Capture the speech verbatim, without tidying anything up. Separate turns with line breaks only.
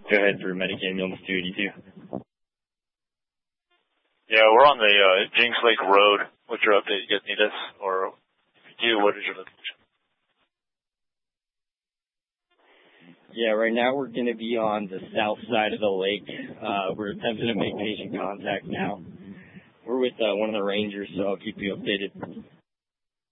Go ahead for Medicaid Mills two eighty-two.
Yeah, we're on the uh, Jinx Lake Road. What's your update? You guys need us? Or if you do, what is your location?
Yeah, right now we're going to be on the south side of the lake. Uh, we're attempting to make patient contact now. We're with uh, one of the rangers, so I'll keep you updated.